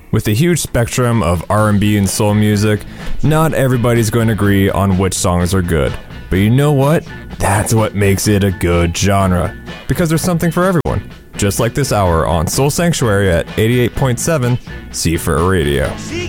With a huge spectrum of R&B and soul music, not everybody's going to agree on which songs are good. But you know what? That's what makes it a good genre. Because there's something for everyone. Just like this hour on Soul Sanctuary at 88.7 C4 Radio.